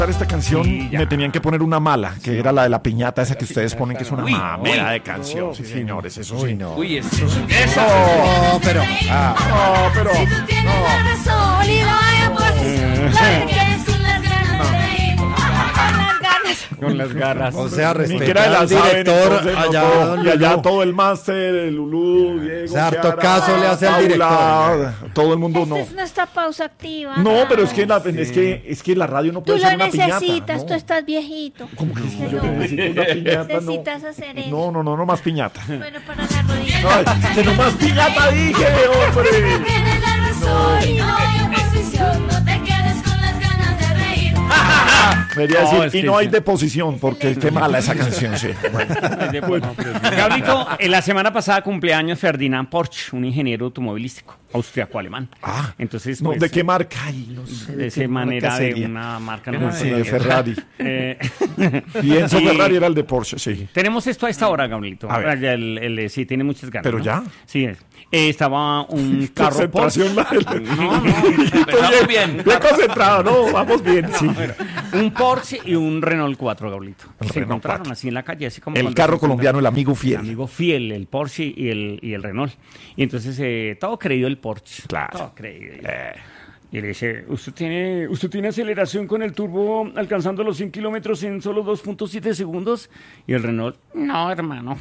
Para esta canción Sí, ya. me tenían que poner una mala, que era la de la piñata, esa que ustedes ponen que es una Uy, mamera uy. de canción. Sí, señores, eso sí. no. Uy, eso. No, pero. No, pero... Si tú tienes la razón y vaya pues, no te quedes con las ganas de ir. Con las ganas. Con las garras. O sea, Ni siquiera respeta la al saben, director entonces, no allá. todo. Don Y allá Lulú. todo el máster, el Lulú, Diego, O sea, harto Chiara, caso le hace al Paula, todo el mundo Esta no. es nuestra pausa activa. No, pero es que la radio no Tú puede lo ser una piñata. necesitas, ¿no? tú estás viejito. ¿Cómo que si Que yo no. necesito una piñata? Necesitas hacer eso. No más piñata. Bueno, para la rodilla. Ay, que no más piñata dije, hombre. Tienes la razón y no hay oposición. No te quedes con las ganas de reír. Debería No, decir, es y que no hay sí. deposición, porque qué mala esa canción, sí. Gablito, la semana pasada cumpleaños Ferdinand Porsche, un ingeniero automovilístico austriaco-alemán. Ah, Entonces, no, pues, ¿de qué marca? Ay, no sé. de esa ¿qué manera marca de sería? una marca. No me Sí, acuerdo de bien. Ferrari. Eh, Y Enzo y Ferrari era el de Porsche, sí. Tenemos esto a esta hora, Gablito. A ver. Sí, tiene muchas ganas. ¿Pero ¿no? ya? Sí. Estaba un carro Porsche. Concentración, No, Empezamos bien. Bien concentrado, no, vamos bien, sí. un Porsche y un Renault 4, Gablito. El Se Renault encontraron 4. así en la calle, así como El cuando carro se encuentran. colombiano, el amigo El fiel. amigo fiel, el Porsche y el Renault. Y entonces todo creído el Porsche. Claro. Todo creído. Y le dice, ¿usted tiene aceleración con el turbo alcanzando los 100 kilómetros en solo 2.7 segundos? Y el Renault, no, hermano.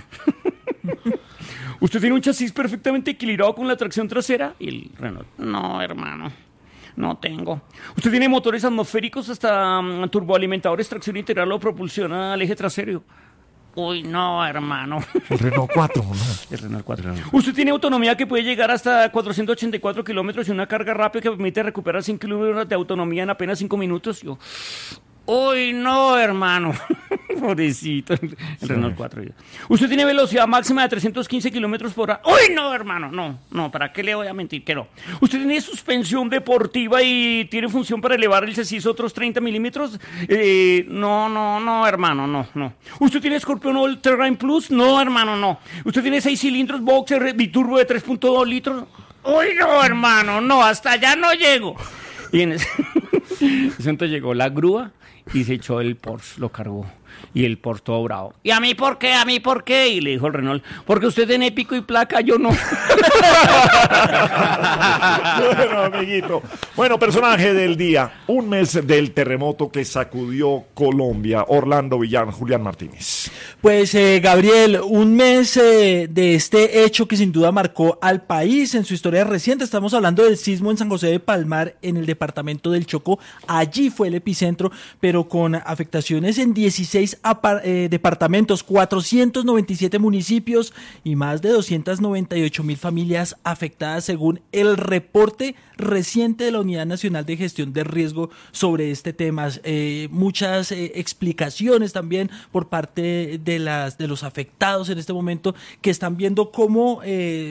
¿Usted tiene un chasis perfectamente equilibrado con la tracción trasera? Y el Renault, no, hermano. No tengo. ¿Usted tiene motores atmosféricos hasta turboalimentadores, tracción integral o propulsión al eje trasero? Uy, no, hermano. El Renault 4, ¿no? El Renault 4. ¿Usted tiene autonomía que puede llegar hasta 484 kilómetros y una carga rápida que permite recuperar 100 kilómetros de autonomía en apenas 5 minutos? Yo, uy, no, hermano. Pobrecito. El Renault 4. ¿Usted tiene velocidad máxima de 315 kilómetros por hora? Uy, no, hermano. No, ¿para qué le voy a mentir? Que no. ¿Usted tiene suspensión deportiva y tiene función para elevar el chasis otros 30 milímetros? No, hermano, no. ¿Usted tiene Scorpion All Terrain Plus? No, hermano, no. ¿Usted tiene 6 cilindros boxer biturbo de 3.2 litros? Uy, no, hermano, no, hasta allá no llego. Y en ese momento llegó la grúa y se echó el Porsche, lo cargó. Y el Porsche todo bravo. ¿Y a mí por qué? ¿A mí por qué? Y le dijo el Renault, porque usted tiene pico y placa, yo no. Bueno, amiguito. Bueno, personaje del día. Un mes del terremoto que sacudió Colombia. Orlando Villán, Julián Martínez. Pues Gabriel, un mes de este hecho que sin duda marcó al país en su historia reciente. Estamos hablando del sismo en San José de Palmar, en el departamento del Chocó. Allí fue el epicentro, pero con afectaciones en 16 departamentos, 497 municipios y más de 298.000 familias afectadas según el reporte reciente de la Unidad Nacional de Gestión de Riesgo sobre este tema. Muchas explicaciones también por parte de los afectados en este momento, que están viendo cómo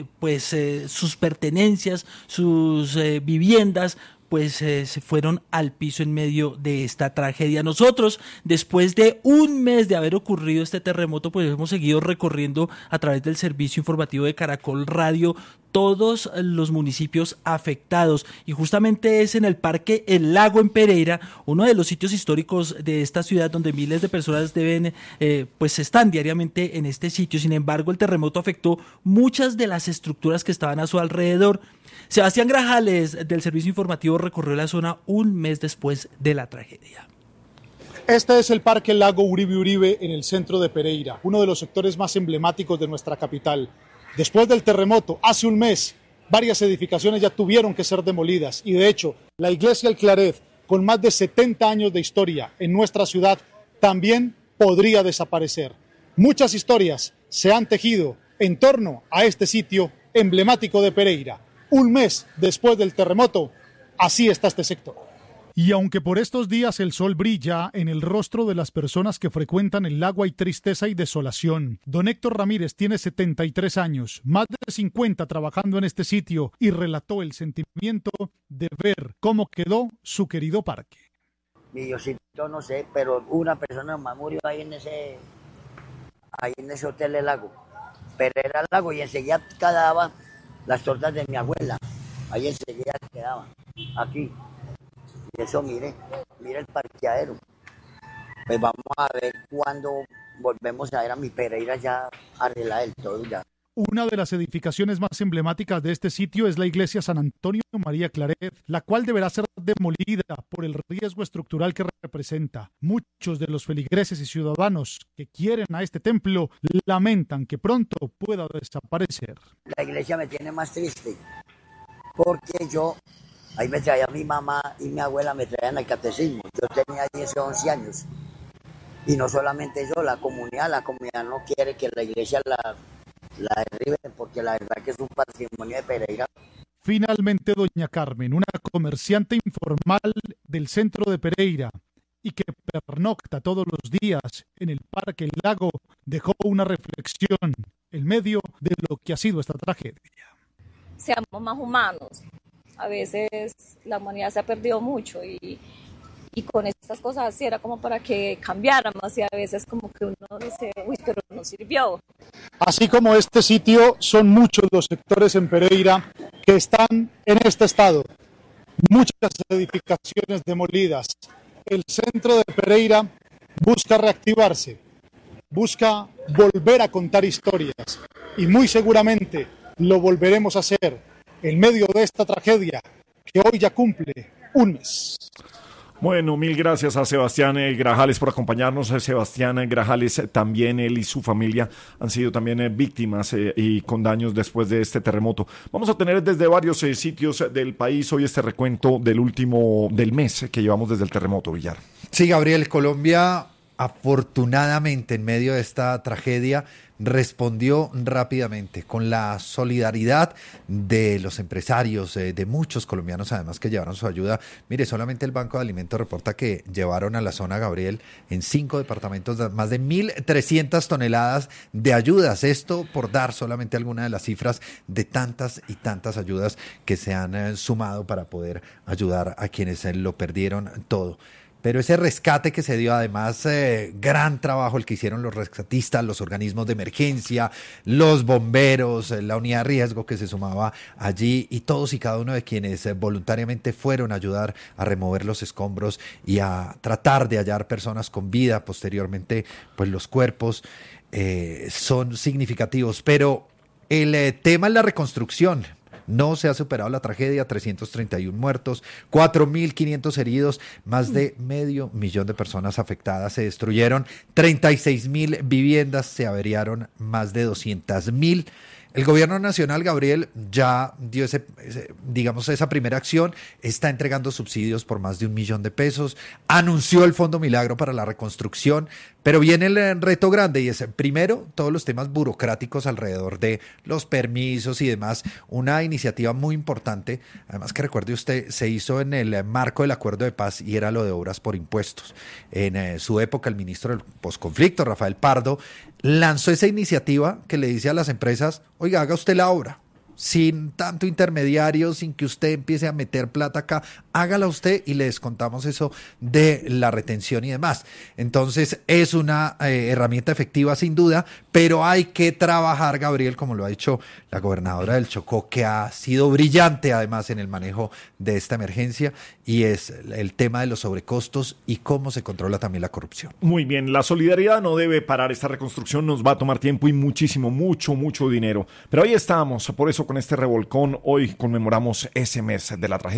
sus pertenencias, sus viviendas pues se fueron al piso en medio de esta tragedia. Nosotros, después de un mes de haber ocurrido este terremoto, pues hemos seguido recorriendo a través del servicio informativo de Caracol Radio todos los municipios afectados, y justamente es en el Parque El Lago en Pereira, uno de los sitios históricos de esta ciudad donde miles de personas están diariamente en este sitio. Sin embargo, el terremoto afectó muchas de las estructuras que estaban a su alrededor. Sebastián Grajales, del servicio informativo, recorrió la zona un mes después de la tragedia. Este es el Parque Lago Uribe Uribe en el centro de Pereira, uno de los sectores más emblemáticos de nuestra capital. Después del terremoto, hace un mes, varias edificaciones ya tuvieron que ser demolidas y de hecho, la iglesia El Claret, con más de 70 años de historia en nuestra ciudad, también podría desaparecer. Muchas historias se han tejido en torno a este sitio emblemático de Pereira. Un mes después del terremoto, así está este sector. Y aunque por estos días el sol brilla, en el rostro de las personas que frecuentan el lago hay tristeza y desolación. Don Héctor Ramírez tiene 73 años, más de 50 trabajando en este sitio, y relató el sentimiento de ver cómo quedó su querido parque. Mi Diosito, no sé, pero una persona más murió ahí en ese hotel del lago. Pereira Lago, y enseguida quedaban las tortas de mi abuela. Ahí enseguida quedaban, aquí. Y eso, mire el parqueadero. pues vamos a ver cuándo volvemos a ver a mi Pereira ya arreglada del todo ya. Una de las edificaciones más emblemáticas de este sitio es la iglesia San Antonio María Claret, la cual deberá ser demolida por el riesgo estructural que representa. Muchos de los feligreses y ciudadanos que quieren a este templo lamentan que pronto pueda desaparecer. La iglesia me tiene más triste, porque ahí me traía mi mamá y mi abuela, me traían al catecismo. Yo tenía 10 o 11 años. Y no solamente yo, la comunidad no quiere que la iglesia la derriben, porque la verdad que es un patrimonio de Pereira. Finalmente, doña Carmen, una comerciante informal del centro de Pereira y que pernocta todos los días en el Parque El Lago, dejó una reflexión en medio de lo que ha sido esta tragedia. Seamos más humanos. A veces la humanidad se ha perdido mucho y con estas cosas así era como para que cambiáramos, y a veces como que uno dice, uy, pero no sirvió. Así como este sitio, son muchos los sectores en Pereira que están en este estado. Muchas edificaciones demolidas. El centro de Pereira busca reactivarse, busca volver a contar historias, y muy seguramente lo volveremos a hacer en medio de esta tragedia que hoy ya cumple un mes. Bueno, mil gracias a Sebastián Grajales por acompañarnos. Sebastián Grajales, también él y su familia han sido también víctimas y con daños después de este terremoto. Vamos a tener desde varios sitios del país hoy este recuento del mes que llevamos desde el terremoto, Villar. Sí, Gabriel, Colombia afortunadamente en medio de esta tragedia respondió rápidamente con la solidaridad de los empresarios, de muchos colombianos además que llevaron su ayuda. Mire, solamente el Banco de Alimentos reporta que llevaron a la zona, Gabriel, en 5 departamentos más de 1.300 toneladas de ayudas. Esto por dar solamente alguna de las cifras de tantas y tantas ayudas que se han sumado para poder ayudar a quienes lo perdieron todo. Pero ese rescate que se dio, además, gran trabajo el que hicieron los rescatistas, los organismos de emergencia, los bomberos, la unidad de riesgo que se sumaba allí, y todos y cada uno de quienes voluntariamente fueron a ayudar a remover los escombros y a tratar de hallar personas con vida. Posteriormente, pues los cuerpos son significativos, pero el tema es la reconstrucción. No se ha superado la tragedia, 331 muertos, 4.500 heridos, más de 500.000 de personas afectadas. Se destruyeron 36.000 viviendas, se averiaron más de 200.000. El gobierno nacional, Gabriel, ya dio esa primera acción, está entregando subsidios por más de 1 millón de pesos, anunció el Fondo Milagro para la reconstrucción, pero viene el reto grande, y es primero todos los temas burocráticos alrededor de los permisos y demás. Una iniciativa muy importante, además que recuerde usted, se hizo en el marco del acuerdo de paz, y era lo de obras por impuestos. En su época, el ministro del posconflicto, Rafael Pardo, lanzó esa iniciativa que le dice a las empresas, oiga, haga usted la obra, sin tanto intermediario, sin que usted empiece a meter plata acá, hágala usted y le descontamos eso de la retención y demás. Entonces es una herramienta efectiva sin duda, pero hay que trabajar, Gabriel, como lo ha dicho la gobernadora del Chocó, que ha sido brillante además en el manejo de esta emergencia, y es el tema de los sobrecostos y cómo se controla también la corrupción. Muy bien, la solidaridad no debe parar. Esta reconstrucción nos va a tomar tiempo y mucho dinero, pero ahí estamos. Por eso, con este revolcón, hoy conmemoramos ese mes de la tragedia.